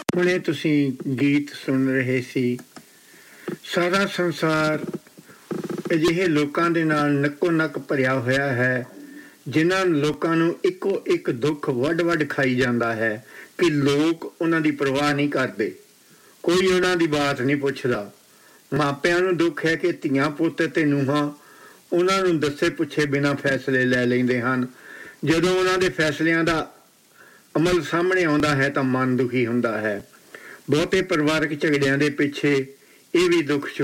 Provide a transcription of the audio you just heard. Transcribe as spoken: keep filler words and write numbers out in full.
ਹੁਣੇ ਤੁਸੀਂ ਗੀਤ ਸੁਣ ਰਹੇ ਸੀ। ਸਾਰਾ ਸੰਸਾਰ ਅਜਿਹੇ ਲੋਕਾਂ ਦੇ ਨਾਲ ਨੱਕੋ ਨੱਕ ਭਰਿਆ ਹੋਇਆ ਹੈ ਜਿਨ੍ਹਾਂ ਲੋਕਾਂ ਨੂੰ ਇੱਕੋ ਇੱਕ ਦੁੱਖ ਵੱਢ ਵੱਢ ਖਾਈ ਜਾਂਦਾ ਹੈ ਕਿ ਲੋਕ ਉਹਨਾਂ ਦੀ ਪਰਵਾਹ ਨਹੀਂ ਕਰਦੇ, ਕੋਈ ਉਹਨਾਂ ਦੀ ਬਾਤ ਨਹੀਂ ਪੁੱਛਦਾ। ਮਾਪਿਆਂ ਨੂੰ ਦੁੱਖ ਹੈ ਕਿ ਧੀਆਂ ਪੁੱਤ ਅਤੇ ਨੂੰਹਾਂ ਉਹਨਾਂ ਨੂੰ ਦੱਸੇ ਪੁੱਛੇ ਬਿਨਾਂ ਫੈਸਲੇ ਲੈ ਲੈਂਦੇ ਹਨ। ਜਦੋਂ ਉਹਨਾਂ ਦੇ ਫੈਸਲਿਆਂ ਦਾ ਅਮਲ ਸਾਹਮਣੇ ਆਉਂਦਾ ਹੈ ਤਾਂ ਮਨ ਦੁਖੀ ਹੁੰਦਾ ਹੈ। ਬਹੁਤੇ ਪਰਿਵਾਰਕ ਝਗੜਿਆਂ ਦੇ ਪਿੱਛੇ ਇਹ ਵੀ ਦੁੱਖ